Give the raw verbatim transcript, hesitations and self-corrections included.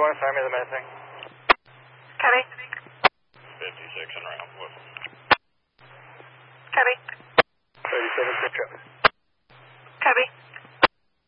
one, sign me the missing. Copy. fifty-six and round. Copy. thirty-seven, picture.